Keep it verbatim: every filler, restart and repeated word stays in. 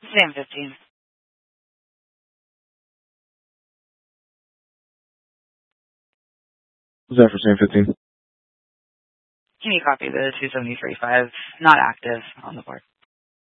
Sam fifteen. Who's that for Sam fifteen? Can you copy the two seventy-three five? Not active on the board.